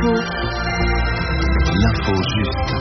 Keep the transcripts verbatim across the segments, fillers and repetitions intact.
Info. L'info juste.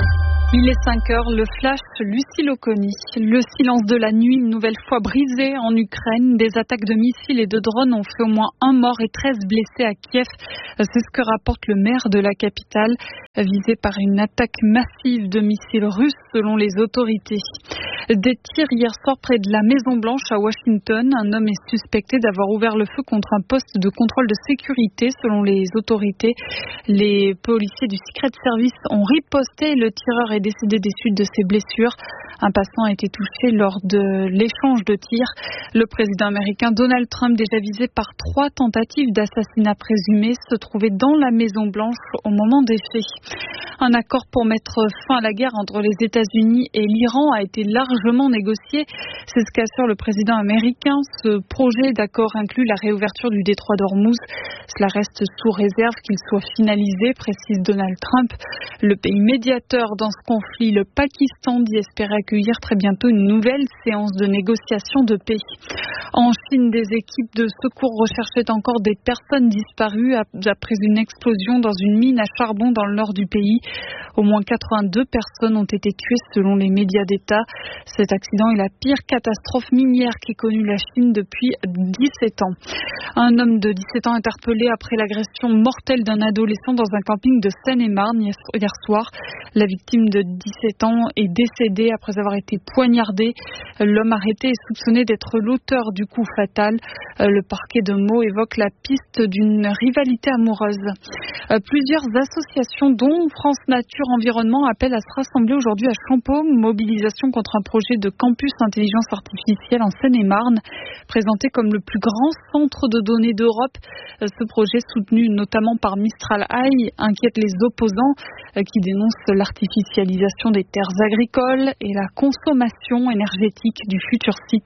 Il est cinq heures, le flash, Lucille Oconi. Le silence de la nuit, une nouvelle fois brisé en Ukraine. Des attaques de missiles et de drones ont fait au moins un mort et treize blessés à Kiev. C'est ce que rapporte le maire de la capitale, visé par une attaque massive de missiles russes selon les autorités. Des tirs hier soir près de la Maison Blanche à Washington. Un homme est suspecté d'avoir ouvert le feu contre un poste de contrôle de sécurité selon les autorités. Les policiers du Secret Service ont riposté. Le tireur est décédé des suites de ses blessures. Un passant a été touché lors de l'échange de tirs. Le président américain Donald Trump, déjà visé par trois tentatives d'assassinat présumées, se trouvait dans la Maison Blanche au moment des faits. Un accord pour mettre fin à la guerre entre les États-Unis et l'Iran a été largement négocié. C'est ce qu'assure le président américain. Ce projet d'accord inclut la réouverture du détroit d'Ormuz. Cela reste sous réserve qu'il soit finalisé, précise Donald Trump. Le pays médiateur dans ce conflit, le Pakistan, dit espérer accueillir très bientôt une nouvelle séance de négociation de paix. En Chine, des équipes de secours recherchaient encore des personnes disparues après une explosion dans une mine à charbon dans le nord du pays. Au moins quatre-vingt-deux personnes ont été tuées selon les médias d'État. Cet accident est la pire catastrophe minière qu'ait connue la Chine depuis dix-sept ans. Un homme de dix-sept ans interpellé après l'agression mortelle d'un adolescent dans un camping de Seine-et-Marne hier soir. La victime de dix-sept ans est décédée après avoir été poignardé. L'homme arrêté est soupçonné d'être l'auteur du coup fatal. Le parquet de Meaux évoque la piste d'une rivalité amoureuse. Plusieurs associations, dont France Nature Environnement, appellent à se rassembler aujourd'hui à Champaume. Mobilisation contre un projet de campus intelligence artificielle en Seine-et-Marne, présenté comme le plus grand centre de données d'Europe. Ce projet, soutenu notamment par Mistral A I, inquiète les opposants qui dénoncent l'artificialisation des terres agricoles et la consommation énergétique du futur site.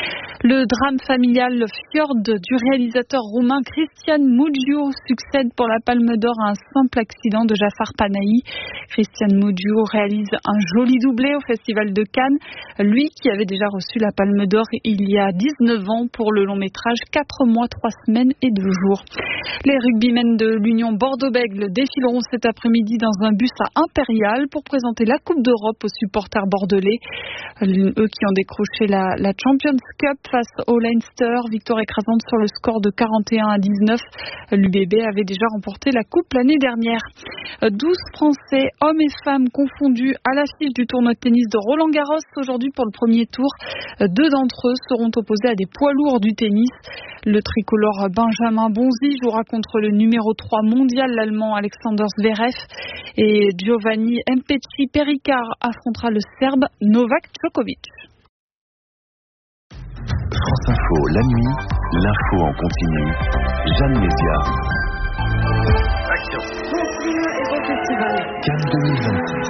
Le drame familial, le Fjord du réalisateur roumain Cristian Mungiu succède pour la Palme d'Or à un simple accident de Jafar Panahi. Cristian Mungiu réalise un joli doublé au Festival de Cannes. Lui qui avait déjà reçu la Palme d'Or il y a dix-neuf ans pour le long métrage quatre mois, trois semaines et deux jours. Les rugbymen de l'Union Bordeaux-Bègles défileront cet après-midi dans un bus à Impérial pour présenter la Coupe d'Europe aux supporters bordelais. Eux qui ont décroché la, la Champions Cup face au Leinster, victoire écrasante sur le score de quarante et un à dix-neuf. L'U B B avait déjà remporté la Coupe l'année dernière. douze Français, hommes et femmes confondus, à l'affiche du tournoi de tennis de Roland-Garros aujourd'hui pour le premier tour. Deux d'entre eux seront opposés à des poids lourds du tennis. Le tricolore Benjamin Bonzi jouera contre le numéro trois mondial, l'Allemand Alexander Zverev, et Giovanni Mpetshi Pericard affrontera le Serbe Novak Djokovic. France Info, la nuit, l'info en continu. Jeanne Mézia. Action. Continue et bon festival. Cannes deux mille vingt-six.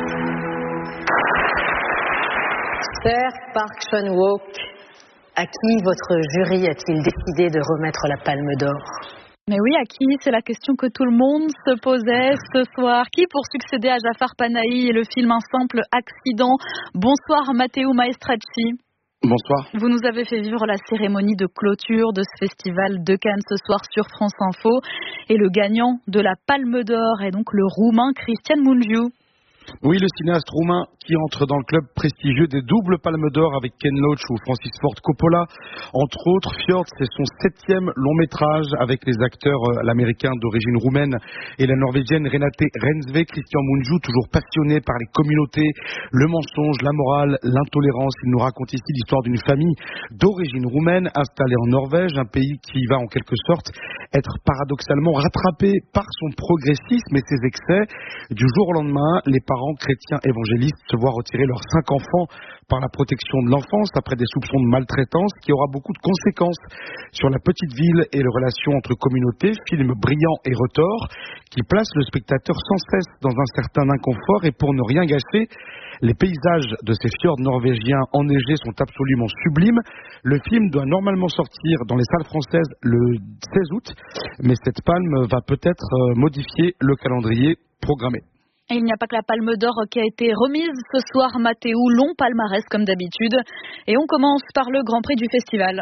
Cher Park Chan-wook, à qui votre jury a-t-il décidé de remettre la Palme d'Or ? Mais oui, à qui ? C'est la question que tout le monde se posait ce soir. Qui pour succéder à Jafar Panahi et le film Un simple accident ? Bonsoir Matteo Maestracci. Bonsoir. Vous nous avez fait vivre la cérémonie de clôture de ce festival de Cannes ce soir sur France Info. Et le gagnant de la Palme d'Or est donc le Roumain Cristian Mungiu. Oui, le cinéaste roumain qui entre dans le club prestigieux des doubles palmes d'or avec Ken Loach ou Francis Ford Coppola. Entre autres, Fjord, c'est son septième long métrage avec les acteurs euh, l'américain d'origine roumaine et la norvégienne Renate Reinsve. Cristian Mungiu, toujours passionné par les communautés, le mensonge, la morale, l'intolérance. Il nous raconte ici l'histoire d'une famille d'origine roumaine installée en Norvège, un pays qui va en quelque sorte être paradoxalement rattrapé par son progressisme et ses excès. Du jour au lendemain, les parents chrétiens évangélistes se voient retirer leurs cinq enfants par la protection de l'enfance après des soupçons de maltraitance qui aura beaucoup de conséquences sur la petite ville et les relations entre communautés. Film brillant et retors qui place le spectateur sans cesse dans un certain inconfort, et pour ne rien gâcher, les paysages de ces fjords norvégiens enneigés sont absolument sublimes. Le film doit normalement sortir dans les salles françaises le seize août, mais cette palme va peut-être modifier le calendrier programmé. Et il n'y a pas que la Palme d'Or qui a été remise ce soir, Mathéo, long palmarès comme d'habitude. Et on commence par le Grand Prix du festival.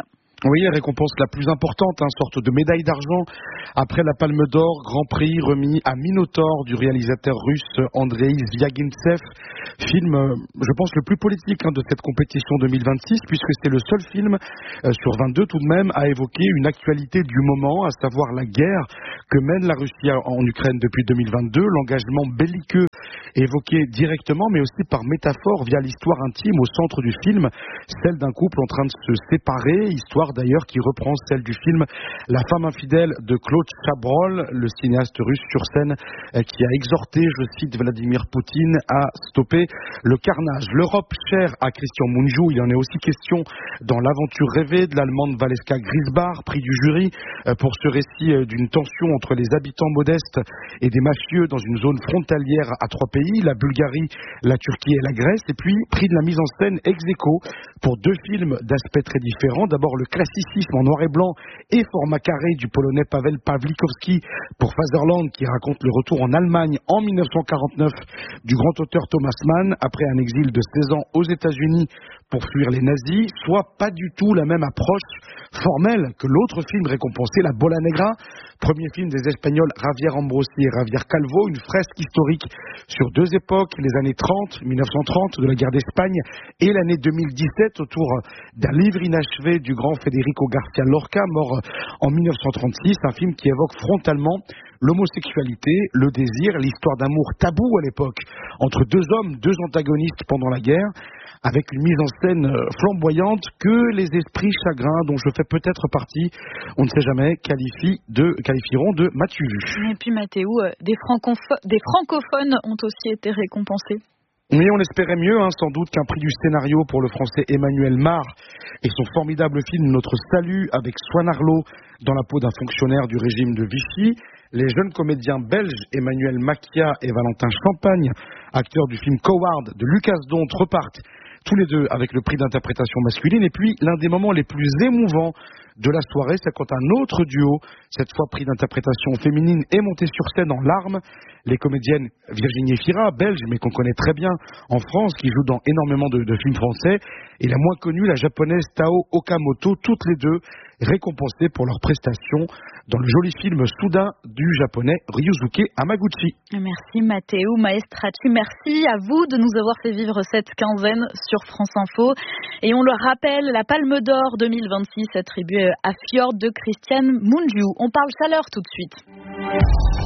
Oui, la récompense la plus importante, une sorte de médaille d'argent après la Palme d'Or, Grand Prix remis à Minotaur du réalisateur russe Andrei Zvyagintsev, film, je pense, le plus politique hein, de cette compétition deux mille vingt-six, puisque c'est le seul film euh, sur vingt-deux tout de même à évoquer une actualité du moment, à savoir la guerre que mène la Russie en Ukraine depuis deux mille vingt-deux, l'engagement belliqueux évoqué directement, mais aussi par métaphore via l'histoire intime au centre du film, celle d'un couple en train de se séparer, histoire d'ailleurs qui reprend celle du film La femme infidèle de Claude Chabrol, le cinéaste russe sur scène qui a exhorté, je cite, Vladimir Poutine à stopper le carnage. L'Europe chère à Christian Mungiu, il en est aussi question dans L'aventure rêvée de l'Allemande Valeska Grisbach, prix du jury pour ce récit d'une tension entre les habitants modestes et des mafieux dans une zone frontalière à trois pays, la Bulgarie, la Turquie et la Grèce, et puis prix de la mise en scène ex aequo pour deux films d'aspects très différents. D'abord le classicisme en noir et blanc et format carré du polonais Paweł Pawlikowski pour Fatherland, qui raconte le retour en Allemagne en mille neuf cent quarante-neuf du grand auteur Thomas Mann après un exil de seize ans aux États-Unis pour fuir les nazis, soit pas du tout la même approche formelle que l'autre film récompensé, La Bola Negra, premier film des Espagnols Javier Ambrosi et Javier Calvo, une fresque historique sur deux époques, les années trente, mille neuf cent trente de la guerre d'Espagne et l'année deux mille dix-sept autour d'un livre inachevé du grand Federico García Lorca, mort en mille neuf cent trente-six, un film qui évoque frontalement l'homosexualité, le désir, l'histoire d'amour tabou à l'époque entre deux hommes, deux antagonistes pendant la guerre, avec une mise en scène flamboyante que les esprits chagrins, dont je fais peut-être partie, on ne sait jamais, qualifient de, qualifieront de matu vu. Et puis Mathéo, des, francopho- des francophones ont aussi été récompensés. Oui, on espérait mieux, hein, sans doute, qu'un prix du scénario pour le français Emmanuel Mar et son formidable film Notre Salut avec Swan Arlo dans la peau d'un fonctionnaire du régime de Vichy. Les jeunes comédiens belges Emmanuel Macchia et Valentin Champagne, acteurs du film Coward de Lucas Dont, repartent tous les deux avec le prix d'interprétation masculine. Et puis, l'un des moments les plus émouvants de la soirée, c'est quand un autre duo, cette fois prix d'interprétation féminine, est monté sur scène en larmes. Les comédiennes Virginie Fira, belge, mais qu'on connaît très bien en France, qui joue dans énormément de, de films français, et la moins connue, la japonaise Tao Okamoto, toutes les deux récompensées pour leur prestation dans le joli film soudain du japonais Ryusuke Hamaguchi. Merci Mathéo Maestracci, merci à vous de nous avoir fait vivre cette quinzaine sur France Info. Et on le rappelle, la Palme d'Or deux mille vingt-six attribuée à Fjord de Christian Mungiu. On parle chaleur tout de suite.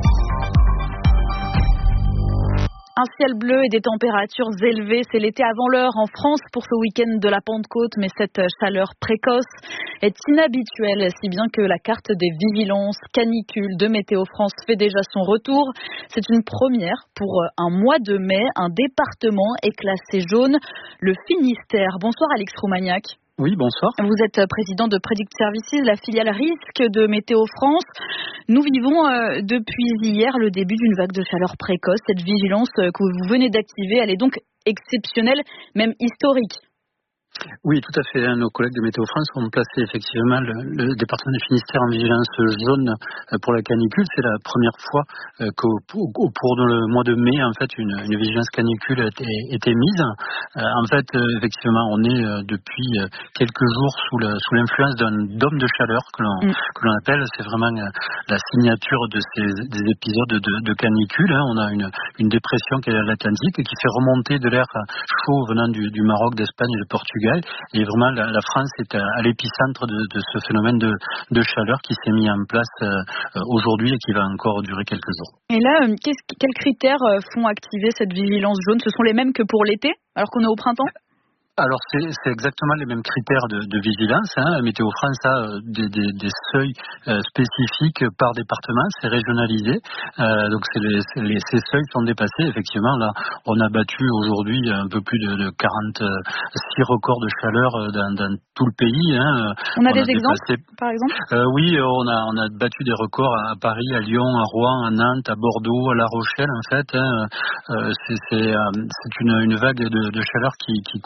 Un ciel bleu et des températures élevées, c'est l'été avant l'heure en France pour ce week-end de la Pentecôte, mais cette chaleur précoce est inhabituelle, si bien que la carte des vigilances canicule de Météo France fait déjà son retour. C'est une première pour un mois de mai, un département est classé jaune, le Finistère. Bonsoir Alex Roumaniac. Oui, bonsoir. Vous êtes président de Predict Services, la filiale risque de Météo France. Nous vivons euh, depuis hier le début d'une vague de chaleur précoce. Cette vigilance euh, que vous venez d'activer, elle est donc exceptionnelle, même historique. Oui, tout à fait. Nos collègues de Météo France ont placé effectivement le, le département du Finistère en vigilance jaune pour la canicule. C'est la première fois qu'au au, pour le mois de mai, en fait, une, une vigilance canicule a été, été mise. En fait, effectivement, on est depuis quelques jours sous, la, sous l'influence d'un dôme de chaleur que l'on, mm. que l'on appelle. C'est vraiment la signature de ces des épisodes de, de canicule. On a une, une dépression qui est à l'Atlantique et qui fait remonter de l'air chaud venant du, du Maroc, d'Espagne et de Portugal. Et vraiment, la, la France est à, à l'épicentre de, de ce phénomène de, de chaleur qui s'est mis en place euh, aujourd'hui et qui va encore durer quelques jours. Et là, quels critères font activer cette vigilance jaune ? Ce sont les mêmes que pour l'été, alors qu'on est au printemps ? Alors c'est, c'est exactement les mêmes critères de, de vigilance. Hein. Météo France a euh, des, des, des seuils euh, spécifiques par département, c'est régionalisé. Euh, donc c'est les, c'est les, ces seuils sont dépassés. Effectivement, là, on a battu aujourd'hui un peu plus de, de quarante-six records de chaleur dans, dans tout le pays. Hein. On a on des a exemples, dépassé... par exemple euh, Oui, on a, on a battu des records à Paris, à Lyon, à Rouen, à Nantes, à Bordeaux, à La Rochelle. En fait, hein. euh, c'est, c'est, euh, c'est une, une vague de, de chaleur qui, qui court une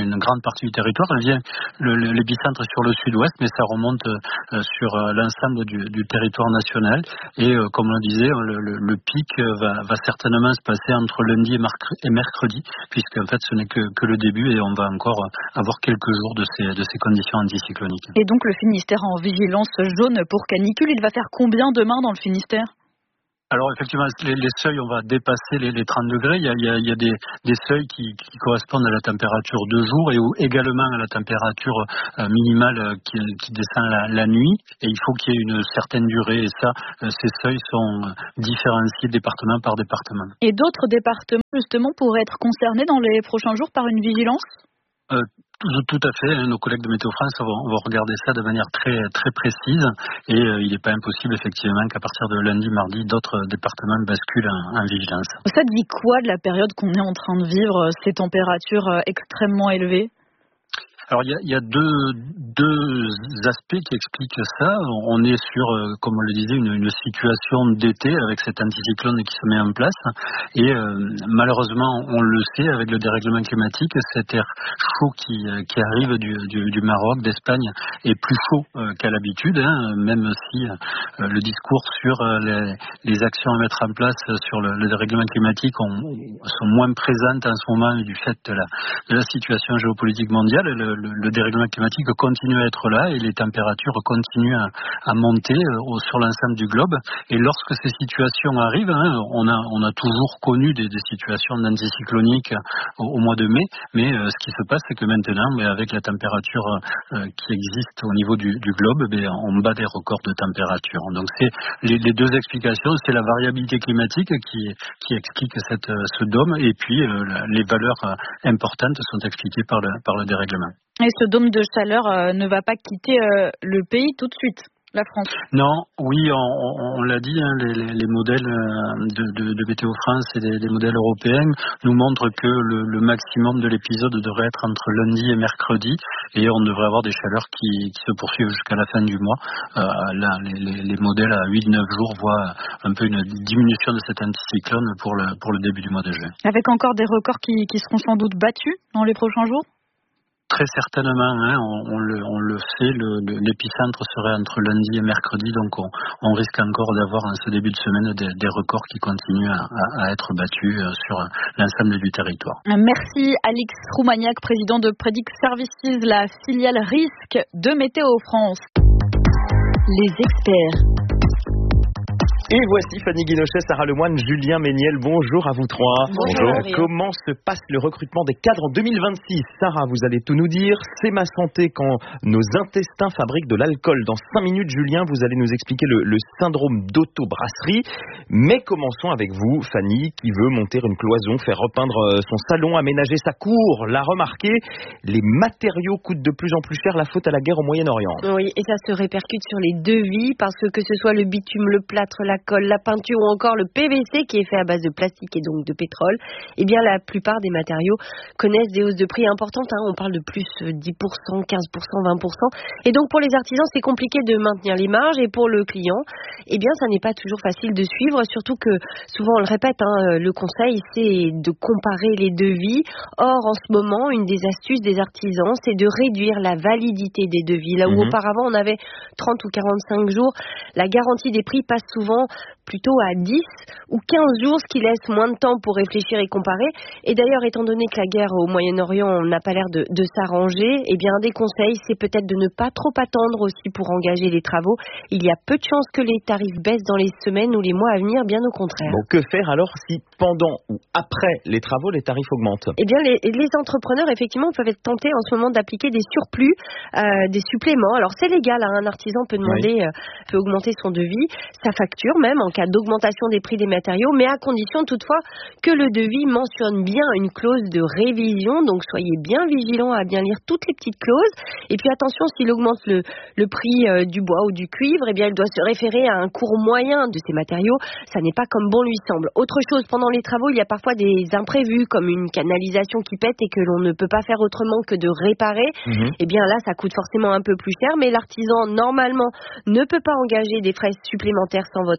une grande partie du territoire. Elle vient, le, le, l'épicentre est sur le sud-ouest, mais ça remonte euh, sur euh, l'ensemble du, du territoire national. Et euh, comme on le disait, le, le, le pic va, va certainement se passer entre lundi et, marc- et mercredi, puisque en fait ce n'est que, que le début et on va encore avoir quelques jours de ces, de ces conditions anticycloniques. Et donc le Finistère en vigilance jaune pour canicule, il va faire combien demain dans le Finistère ? Alors effectivement, les, les seuils, on va dépasser les, les trente degrés. Il y a, il y a, il y a des, des seuils qui, qui correspondent à la température de jour et ou également à la température euh, minimale qui, qui descend la, la nuit. Et il faut qu'il y ait une certaine durée. Et ça, euh, ces seuils sont différenciés département par département. Et d'autres départements, justement, pourraient être concernés dans les prochains jours par une vigilance ? Euh, tout, tout à fait. Nos collègues de Météo France vont, vont regarder ça de manière très très précise et euh, il n'est pas impossible effectivement qu'à partir de lundi, mardi, d'autres départements basculent en, en vigilance. Ça dit quoi de la période qu'on est en train de vivre, ces températures extrêmement élevées ? Alors il y a, il y a deux, deux aspects qui expliquent ça. On est sur, comme on le disait, une, une situation d'été avec cet anticyclone qui se met en place. Et euh, malheureusement, on le sait, avec le dérèglement climatique, cet air chaud qui, qui arrive du, du, du Maroc, d'Espagne, est plus chaud euh, qu'à l'habitude, hein, même si euh, le discours sur euh, les, les actions à mettre en place sur le, le dérèglement climatique ont, sont moins présentes en ce moment du fait de la, de la situation géopolitique mondiale. Le, Le, le dérèglement climatique continue à être là et les températures continuent à, à monter euh, sur l'ensemble du globe. Et lorsque ces situations arrivent, hein, on a on a toujours connu des, des situations d'anticyclonique au, au mois de mai, mais euh, ce qui se passe, c'est que maintenant, mais avec la température euh, qui existe au niveau du, du globe, eh on bat des records de température. Donc c'est les, les deux explications, c'est la variabilité climatique qui qui explique cette, ce dôme, et puis euh, les valeurs euh, importantes sont expliquées par le par le dérèglement. Et ce dôme de chaleur euh, ne va pas quitter euh, le pays tout de suite, la France. Non, oui, on, on, on l'a dit, hein, les, les, les modèles de, de, de Météo France et des, des modèles européens nous montrent que le, le maximum de l'épisode devrait être entre lundi et mercredi, et on devrait avoir des chaleurs qui, qui se poursuivent jusqu'à la fin du mois. Euh, là, les, les, les modèles à huit neuf jours voient un peu une diminution de cet anticyclone pour le, pour le début du mois de juin. Avec encore des records qui, qui seront sans doute battus dans les prochains jours ? Très certainement, hein, on, on, le, on le sait, le, le, l'épicentre serait entre lundi et mercredi, donc on, on risque encore d'avoir en ce début de semaine des, des records qui continuent à, à, à être battus sur l'ensemble du territoire. Merci Alix Roumaniac, président de Predict Services, la filiale risque de Météo France. Les experts. Et voici Fanny Guinochet, Sarah Lemoine, Julien Méniel. Bonjour à vous trois. Bonjour. Bonjour. Comment se passe le recrutement des cadres en deux mille vingt-six ? Sarah, vous allez tout nous dire. C'est ma santé quand nos intestins fabriquent de l'alcool. Dans cinq minutes, Julien, vous allez nous expliquer le, le syndrome d'auto-brasserie. Mais commençons avec vous, Fanny, qui veut monter une cloison, faire repeindre son salon, aménager sa cour. La remarquer, les matériaux coûtent de plus en plus cher, la faute à la guerre au Moyen-Orient. Oui, et ça se répercute sur les devis, parce que que ce soit le bitume, le plâtre, la colle, la peinture ou encore le P V C qui est fait à base de plastique et donc de pétrole, eh bien la plupart des matériaux connaissent des hausses de prix importantes. Hein. On parle de plus dix pour cent, quinze pour cent, vingt pour cent. Et donc pour les artisans, c'est compliqué de maintenir les marges, et pour le client, eh bien ça n'est pas toujours facile de suivre, surtout que souvent on le répète, hein, le conseil c'est de comparer les devis. Or en ce moment, une des astuces des artisans, c'est de réduire la validité des devis. Là où mmh. auparavant on avait trente ou quarante-cinq jours, la garantie des prix passe souvent plutôt à dix ou quinze jours, ce qui laisse moins de temps pour réfléchir et comparer. Et d'ailleurs, étant donné que la guerre au Moyen-Orient n'a pas l'air de, de s'arranger, eh bien, un des conseils, c'est peut-être de ne pas trop attendre aussi pour engager les travaux. Il y a peu de chances que les tarifs baissent dans les semaines ou les mois à venir, bien au contraire. Bon, que faire alors si pendant ou après les travaux, les tarifs augmentent ? Eh bien, les, les entrepreneurs, effectivement, peuvent être tentés en ce moment d'appliquer des surplus, euh, des suppléments. Alors, c'est légal, hein, un artisan peut demander, oui. euh, peut augmenter son devis, sa facture même, en cas d'augmentation des prix des matériaux, mais à condition toutefois que le devis mentionne bien une clause de révision. Donc soyez bien vigilants à bien lire toutes les petites clauses. Et puis attention, s'il augmente le, le prix euh, du bois ou du cuivre, eh bien il doit se référer à un cours moyen de ces matériaux. Ça n'est pas comme bon lui semble. Autre chose, pendant les travaux, il y a parfois des imprévus, comme une canalisation qui pète et que l'on ne peut pas faire autrement que de réparer. Mmh. Eh bien là, ça coûte forcément un peu plus cher, mais l'artisan normalement ne peut pas engager des frais supplémentaires sans votre accord.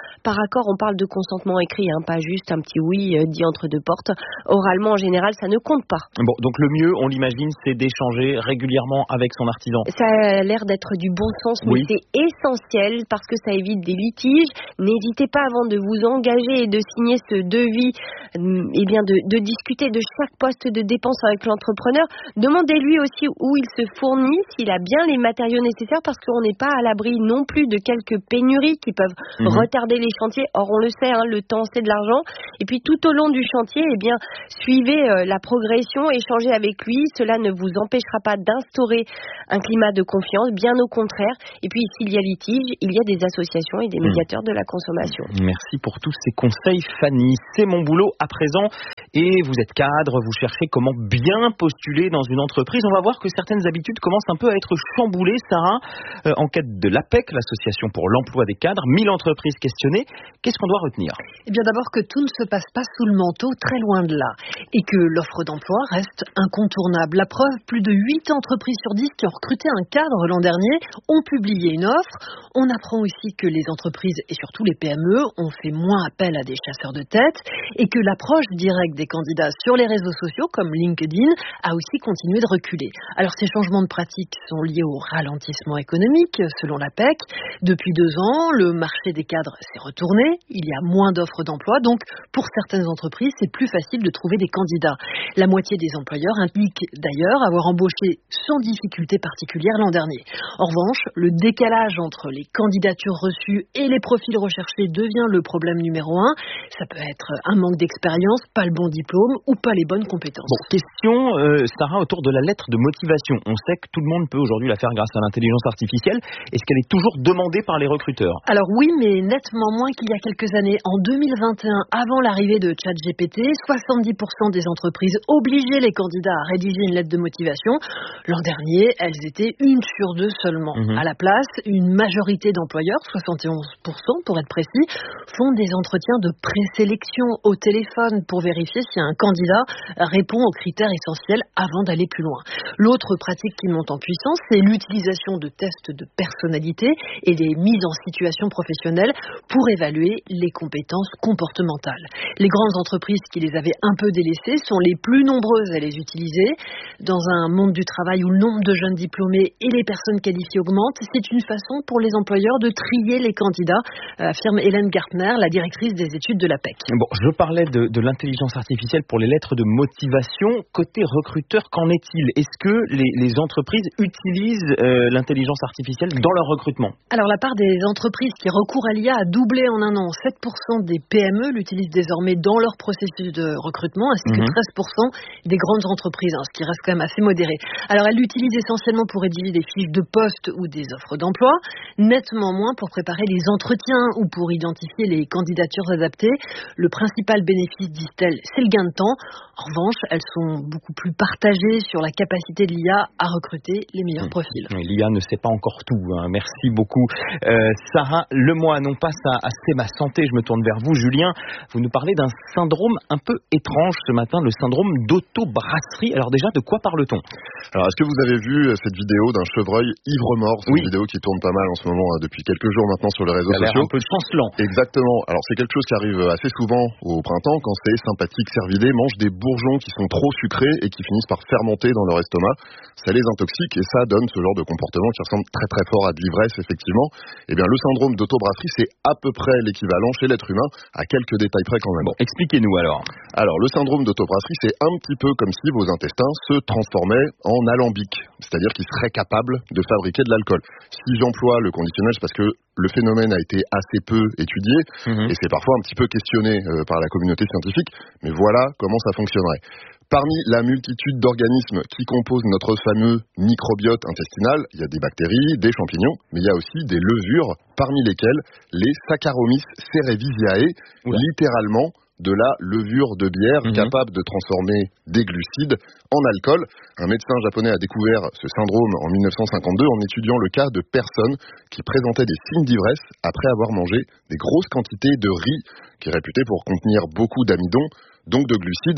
Par accord, on parle de consentement écrit, hein, pas juste un petit oui euh, dit entre deux portes. Oralement, en général, ça ne compte pas. Bon, donc le mieux, on l'imagine, c'est d'échanger régulièrement avec son artisan. Ça a l'air d'être du bon sens, mais oui. c'est essentiel parce que ça évite des litiges. N'hésitez pas avant de vous engager et de signer ce devis, euh, eh bien de, de discuter de chaque poste de dépense avec l'entrepreneur. Demandez-lui aussi où il se fournit, s'il a bien les matériaux nécessaires, parce qu'on n'est pas à l'abri non plus de quelques pénuries qui peuvent mmh. retarder les chantiers. Or, on le sait, hein, le temps, c'est de l'argent. Et puis, tout au long du chantier, eh bien, suivez euh, la progression, échangez avec lui. Cela ne vous empêchera pas d'instaurer un climat de confiance, bien au contraire. Et puis, s'il y a litige, il y a des associations et des médiateurs mmh. de la consommation. Merci pour tous ces conseils, Fanny. C'est mon boulot à présent. Et vous êtes cadre, vous cherchez comment bien postuler dans une entreprise. On va voir que certaines habitudes commencent un peu à être chamboulées. Sarah, euh, enquête de l'A P E C, l'Association pour l'emploi des cadres, mille entreprises questionnées. Qu'est-ce qu'on doit retenir ? Eh bien d'abord que tout ne se passe pas sous le manteau, très loin de là. Et que l'offre d'emploi reste incontournable. La preuve, plus de huit entreprises sur dix qui ont recruté un cadre l'an dernier ont publié une offre. On apprend aussi que les entreprises et surtout les P M E ont fait moins appel à des chasseurs de tête et que l'approche directe des candidats sur les réseaux sociaux comme LinkedIn a aussi continué de reculer. Alors ces changements de pratique sont liés au ralentissement économique selon l'A P E C. Depuis deux ans, le marché des cadres s'est retourné, il y a moins d'offres d'emploi, donc pour certaines entreprises, c'est plus facile de trouver des candidats. La moitié des employeurs indiquent d'ailleurs avoir embauché sans difficulté particulière l'an dernier. En revanche, le décalage entre les candidatures reçues et les profils recherchés devient le problème numéro un. Ça peut être un manque d'expérience, pas le bon diplôme ou pas les bonnes compétences. Bon, question, euh, Sarah, autour de la lettre de motivation. On sait que tout le monde peut aujourd'hui la faire grâce à l'intelligence artificielle. Est-ce qu'elle est toujours demandée par les recruteurs ? Alors oui, mais nettement moins qu'il y a quelques années. En deux mille vingt et un, avant l'arrivée de ChatGPT, soixante-dix pour cent des entreprises obligeaient les candidats à rédiger une lettre de motivation. L'an dernier, elles étaient une sur deux seulement. Mmh. À la place, une majorité d'employeurs, soixante et onze pour cent pour être précis, font des entretiens de présélection au téléphone pour vérifier si un candidat répond aux critères essentiels avant d'aller plus loin. L'autre pratique qui monte en puissance, c'est l'utilisation de tests de personnalité et des mises en situation professionnelle pour évaluer les compétences comportementales. Les grandes entreprises qui les avaient un peu délaissées sont les plus nombreuses à les utiliser. Dans un monde du travail où le nombre de jeunes diplômés et les personnes qualifiées augmente, c'est une façon pour les employeurs de trier les candidats, affirme Hélène Gartner, la directrice des études de l'A P E C. Bon, je parlais de, de l'intelligence artificielle pour les lettres de motivation. Côté recruteur, qu'en est-il ? Est-ce que les, les entreprises utilisent euh, l'intelligence artificielle dans leur recrutement ? Alors la part des entreprises qui recourent à l'I A a doublé en un an. sept pour cent des P M E l'utilisent désormais dans leur processus de recrutement, ainsi que treize pour cent des grandes entreprises, hein, ce qui reste quand même assez modéré. Alors elles l'utilisent essentiellement pour rédiger des fiches de poste ou des offres d'emploi, nettement moins pour préparer les entretiens ou pour identifier les candidatures adaptées. Le principal bénéfice, disent-elles, c'est le gain de temps. En revanche, elles sont beaucoup plus partagées sur la capacité de l'I A à recruter les meilleurs mmh. profils. L'I A ne sait pas encore tout, hein. Merci beaucoup. Euh, Sarah Lemoine, on passe à, à C'est ma santé. Je me tourne vers vous, Julien. Vous nous parlez d'un syndrome un peu étrange ce matin, le syndrome d'autobrasserie. Alors déjà, de quoi parle-t-on ? Alors, est-ce que vous avez vu cette vidéo d'un chevreuil ivre-mort ? C'est oui. une vidéo qui tourne pas mal en ce moment, depuis quelques jours maintenant sur les réseaux Ça a sociaux. Un peu chancelant. Exactement. Alors, c'est quelque chose qui arrive assez souvent au printemps quand ces sympathiques cervidés mangent des bourgeons qui sont trop sucrés et qui finissent par fermenter dans leur estomac. Ça les intoxique et ça donne ce genre de comportement qui ressemble très très fort à de l'ivresse, effectivement. Eh bien, le syndrome d'autobrasserie, c'est à peu près l'équivalent chez l'être humain, à quelques détails près quand même. Bon, expliquez-nous alors. Alors, le syndrome d'autobrasserie, c'est un petit peu comme si vos intestins se transformaient en alambic, c'est-à-dire qu'ils seraient capables de fabriquer de l'alcool. Si j'emploie le conditionnel, c'est parce que le phénomène a été assez peu étudié mmh. et c'est parfois un petit peu questionné euh, par la communauté scientifique, mais voilà comment ça fonctionnerait. Parmi la multitude d'organismes qui composent notre fameux microbiote intestinal, il y a des bactéries, des champignons, mais il y a aussi des levures, parmi lesquelles les Saccharomyces cerevisiae, ouais. littéralement de la levure de bière mmh. capable de transformer des glucides en alcool. Un médecin japonais a découvert ce syndrome en mille neuf cent cinquante-deux en étudiant le cas de personnes qui présentaient des signes d'ivresse après avoir mangé des grosses quantités de riz qui est réputé pour contenir beaucoup d'amidon, donc de glucides.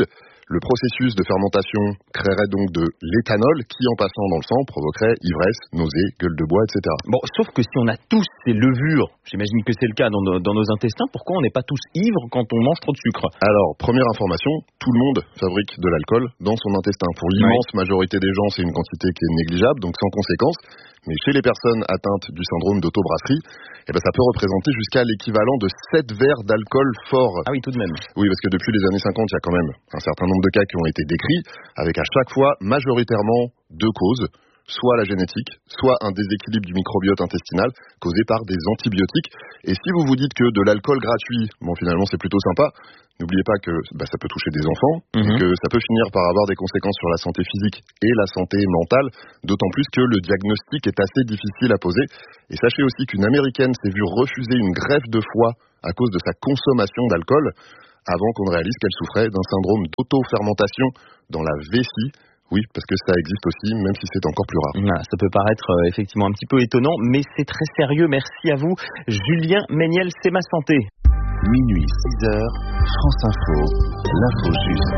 Le processus de fermentation créerait donc de l'éthanol qui, en passant dans le sang, provoquerait ivresse, nausée, gueule de bois, et cetera. Bon, sauf que si on a tous ces levures, j'imagine que c'est le cas dans nos, dans nos intestins, pourquoi on n'est pas tous ivres quand on mange trop de sucre? Alors, première information, tout le monde fabrique de l'alcool dans son intestin. Pour l'immense oui. majorité des gens, c'est une quantité qui est négligeable, donc sans conséquence. Mais chez les personnes atteintes du syndrome d'autobrasserie, eh ben, ça peut représenter jusqu'à l'équivalent de sept verres d'alcool fort. Ah oui, tout de même. Oui, parce que depuis les années cinquante, il y a quand même un certain nombre de cas qui ont été décrits, avec à chaque fois, majoritairement, deux causes. Soit la génétique, soit un déséquilibre du microbiote intestinal causé par des antibiotiques. Et si vous vous dites que de l'alcool gratuit, bon finalement c'est plutôt sympa, n'oubliez pas que bah, ça peut toucher des enfants, mmh. et que ça peut finir par avoir des conséquences sur la santé physique et la santé mentale, d'autant plus que le diagnostic est assez difficile à poser. Et sachez aussi qu'une Américaine s'est vue refuser une greffe de foie à cause de sa consommation d'alcool, avant qu'on ne réalise qu'elle souffrait d'un syndrome d'auto-fermentation dans la vessie. Oui, parce que ça existe aussi, même si c'est encore plus rare. Voilà, ça peut paraître euh, effectivement un petit peu étonnant, mais c'est très sérieux. Merci à vous. Julien Méniel, c'est ma santé. Minuit, six heures, France Info, l'info juste.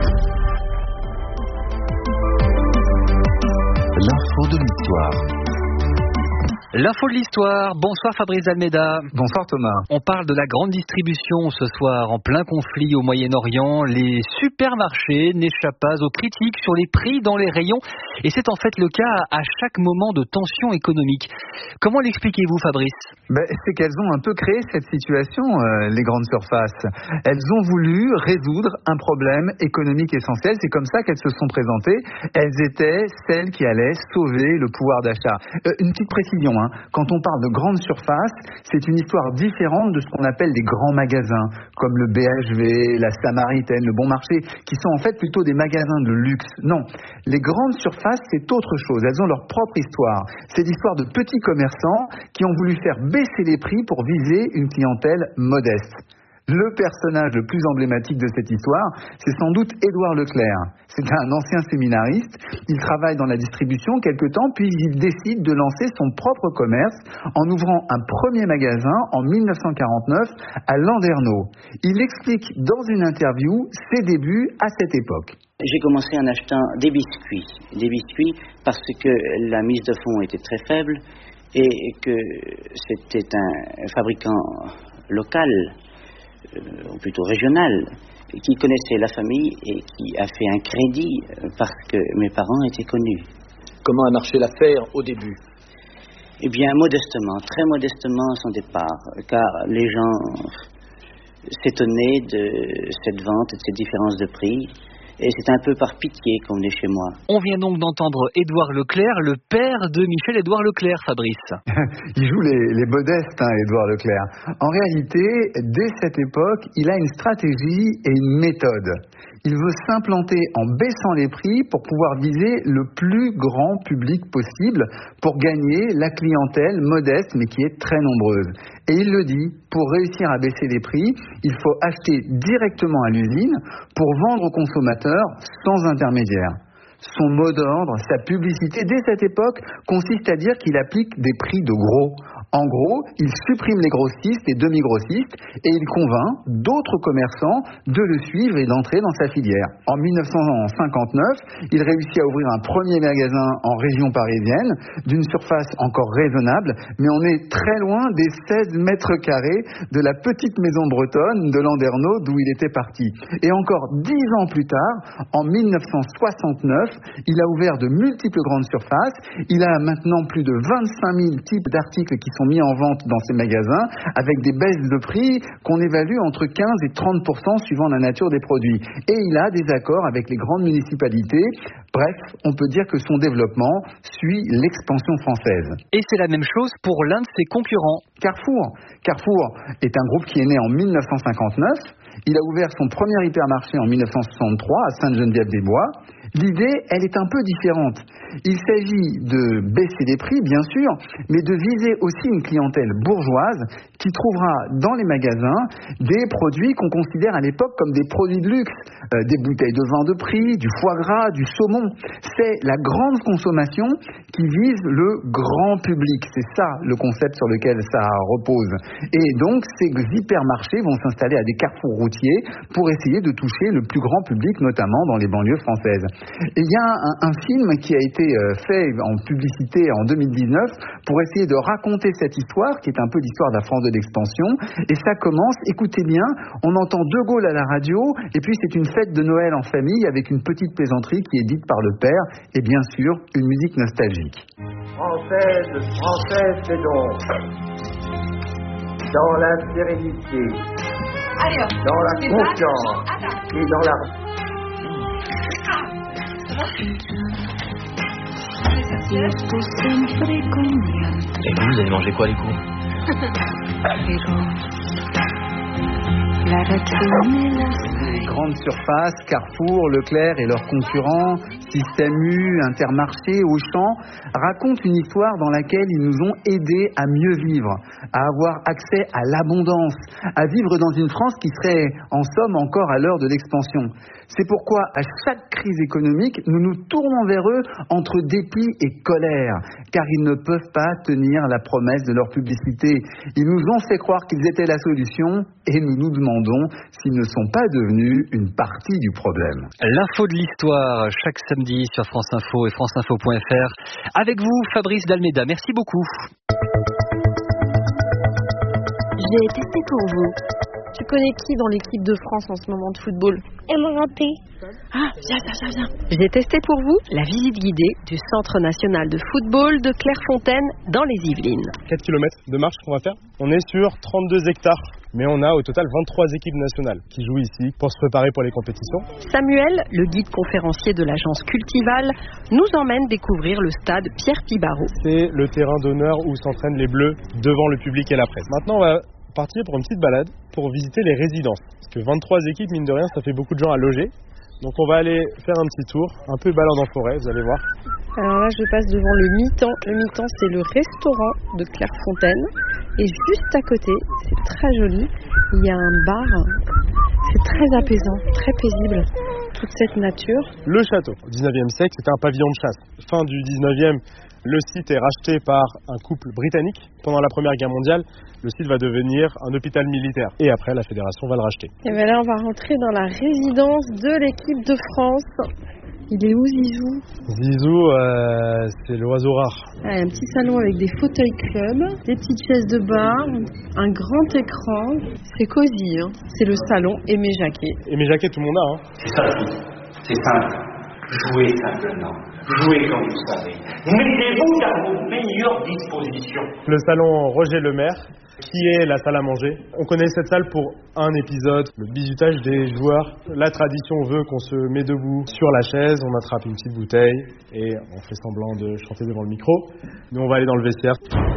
L'info de l'histoire. L'info de l'histoire. Bonsoir Fabrice Almeida. Bonsoir Thomas. On parle de la grande distribution ce soir en plein conflit au Moyen-Orient. Les supermarchés n'échappent pas aux critiques sur les prix dans les rayons. Et c'est en fait le cas à chaque moment de tension économique. Comment l'expliquez-vous Fabrice ? ben, C'est qu'elles ont un peu créé cette situation, euh, les grandes surfaces. Elles ont voulu résoudre un problème économique essentiel. C'est comme ça qu'elles se sont présentées. Elles étaient celles qui allaient sauver le pouvoir d'achat. Euh, une petite précision. Hein. Quand on parle de grandes surfaces, c'est une histoire différente de ce qu'on appelle des grands magasins, comme le B H V, la Samaritaine, le Bon Marché, qui sont en fait plutôt des magasins de luxe. Non, les grandes surfaces, c'est autre chose. Elles ont leur propre histoire. C'est l'histoire de petits commerçants qui ont voulu faire baisser les prix pour viser une clientèle modeste. Le personnage le plus emblématique de cette histoire, c'est sans doute Édouard Leclerc. C'est un ancien séminariste. Il travaille dans la distribution quelque temps, puis il décide de lancer son propre commerce en ouvrant un premier magasin en dix-neuf cent quarante-neuf à Landerneau. Il explique dans une interview ses débuts à cette époque. J'ai commencé en achetant des biscuits. Des biscuits parce que la mise de fonds était très faible et que c'était un fabricant local, Euh, ou plutôt régional, qui connaissait la famille et qui a fait un crédit parce que mes parents étaient connus. Comment a marché l'affaire au début ? Eh bien, modestement, très modestement à son départ, car les gens s'étonnaient de cette vente, de cette différence de prix. Et c'est un peu par pitié qu'on est chez moi. On vient donc d'entendre Édouard Leclerc, le père de Michel-Édouard Leclerc, Fabrice. Il joue les, les modestes, hein, Édouard Leclerc. En réalité, dès cette époque, il a une stratégie et une méthode. Il veut s'implanter en baissant les prix pour pouvoir viser le plus grand public possible pour gagner la clientèle modeste mais qui est très nombreuse. Et il le dit, pour réussir à baisser les prix, il faut acheter directement à l'usine pour vendre aux consommateurs sans intermédiaire. Son mot d'ordre, sa publicité, dès cette époque, consiste à dire qu'il applique des prix de gros. En gros, il supprime les grossistes et demi-grossistes et il convainc d'autres commerçants de le suivre et d'entrer dans sa filière. En dix-neuf cent cinquante-neuf, il réussit à ouvrir un premier magasin en région parisienne, d'une surface encore raisonnable, mais on est très loin des seize mètres carrés de la petite maison bretonne de Landerneau d'où il était parti. Et encore dix ans plus tard, en dix-neuf cent soixante-neuf, il a ouvert de multiples grandes surfaces. Il a maintenant plus de vingt-cinq mille types d'articles qui sont mis en vente dans ces magasins avec des baisses de prix qu'on évalue entre quinze et trente pour cent suivant la nature des produits. Et il a des accords avec les grandes municipalités. Bref, on peut dire que son développement suit l'expansion française. Et c'est la même chose pour l'un de ses concurrents. Carrefour. Carrefour est un groupe qui est né en dix-neuf cent cinquante-neuf. Il a ouvert son premier hypermarché en dix-neuf cent soixante-trois à Sainte-Geneviève-des-Bois. L'idée, elle est un peu différente. Il s'agit de baisser les prix, bien sûr, mais de viser aussi une clientèle bourgeoise qui trouvera dans les magasins des produits qu'on considère à l'époque comme des produits de luxe, euh, des bouteilles de vin de prix, du foie gras, du saumon. C'est la grande consommation qui vise le grand public. C'est ça le concept sur lequel ça repose. Et donc, ces hypermarchés vont s'installer à des carrefours routiers pour essayer de toucher le plus grand public, notamment dans les banlieues françaises. Et il y a un, un film qui a été fait en publicité en deux mille dix-neuf pour essayer de raconter cette histoire, qui est un peu l'histoire de la France de l'expansion. Et ça commence, écoutez bien, on entend De Gaulle à la radio, et puis c'est une fête de Noël en famille avec une petite plaisanterie qui est dite par le père, et bien sûr, une musique nostalgique. Française, Française, c'est donc dans la sérénité, dans la confiance et dans la... Et vous, vous avez mangé quoi, les coups? Les grandes surfaces, Carrefour, Leclerc et leurs concurrents, Système U, Intermarché, Auchan, racontent une histoire dans laquelle ils nous ont aidés à mieux vivre, à avoir accès à l'abondance, à vivre dans une France qui serait en somme encore à l'heure de l'expansion. C'est pourquoi à chaque crise économique, nous nous tournons vers eux entre dépit et colère, car ils ne peuvent pas tenir la promesse de leur publicité. Ils nous ont fait croire qu'ils étaient la solution et nous nous demandons s'ils ne sont pas devenus une partie du problème. L'info de l'histoire, chaque samedi sur France Info et franceinfo point f r. Avec vous, Fabrice Dalméda. Merci beaucoup. J'ai testé pour vous. Tu connais qui dans l'équipe de France en ce moment de football? Mbappé. Ah, viens, viens, viens, viens. J'ai testé pour vous la visite guidée du Centre national de football de Clairefontaine dans les Yvelines. quatre kilomètres de marche qu'on va faire. On est sur trente-deux hectares, mais on a au total vingt-trois équipes nationales qui jouent ici pour se préparer pour les compétitions. Samuel, le guide conférencier de l'agence Cultival, nous emmène découvrir le stade Pierre Pibarot. C'est le terrain d'honneur où s'entraînent les Bleus devant le public et la presse. Maintenant, on va partir pour une petite balade pour visiter les résidences. Parce que vingt-trois équipes, mine de rien, ça fait beaucoup de gens à loger. Donc on va aller faire un petit tour, un peu balade en forêt, vous allez voir. Alors là, je passe devant le mi-temps. Le mi-temps, c'est le restaurant de Clairefontaine. Et juste à côté, c'est très joli, il y a un bar. C'est très apaisant, très paisible, toute cette nature. Le château, au dix-neuvième siècle, c'était un pavillon de chasse. Fin du dix-neuvième, le site est racheté par un couple britannique. Pendant la Première Guerre mondiale, le site va devenir un hôpital militaire. Et après, la fédération va le racheter. Et bien là, on va rentrer dans la résidence de l'équipe de France. Il est où, Zizou? Zizou, euh, c'est l'oiseau rare. Ah, il y a un petit salon avec des fauteuils club, des petites chaises de bar, un grand écran. C'est cosy, hein. C'est le salon Aimé Jacquet. Aimé Jacquet, tout le monde a, hein. C'est ça, le truc. C'est simple. Jouez simplement. Jouez comme vous savez. Mettez-vous dans vos meilleures dispositions. Le salon Roger Lemaire, qui est la salle à manger. On connaît cette salle pour un épisode, le bizutage des joueurs. La tradition veut qu'on se met debout sur la chaise, on attrape une petite bouteille et on fait semblant de chanter devant le micro. Nous, on va aller dans le vestiaire.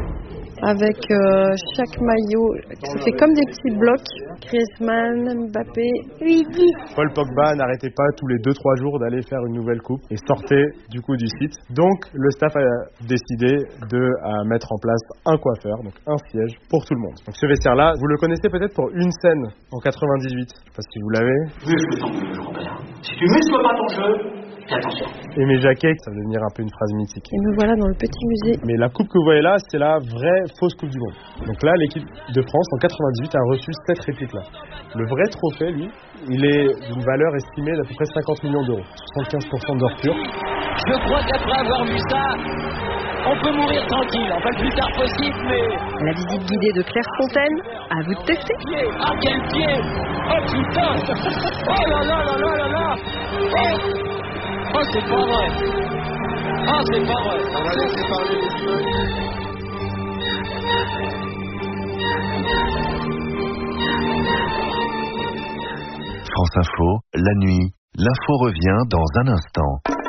Avec euh, chaque maillot, ça fait comme des petits blocs. Griezmann, Mbappé, Luigi. Paul Pogba n'arrêtait pas tous les deux trois jours d'aller faire une nouvelle coupe et sortait du coup du site. Donc le staff a décidé de euh, mettre en place un coiffeur, donc un siège pour tout le monde. Donc ce vestiaire-là, vous le connaissez peut-être pour une scène en quatre-vingt-dix-huit. Je sais pas si vous l'avez. Muscle ton jeu, Robert. Si tu muscles pas ton jeu, fais attention. Aimé Jacquet, ça va devenir un peu une phrase mythique. Et nous voilà dans le petit musée. Mais la coupe que vous voyez là, c'est la vraie fausse coupe du monde. Donc là, l'équipe de France en quatre-vingt-dix-huit a reçu cette réplique-là. Le vrai trophée, lui, il est d'une valeur estimée d'à peu près cinquante millions d'euros, soixante-quinze pour cent d'or pur. Je crois qu'après avoir vu ça, on peut mourir tranquille, enfin le plus tard possible, mais... La visite guidée de Clairefontaine, à vous de tester. Ah, quel pied! Oh putain! Oh là là là là là là! Oh! Oh, c'est pas vrai! Ah, c'est pas vrai! On va laisser parler les images. France Info, la nuit, l'info revient dans un instant.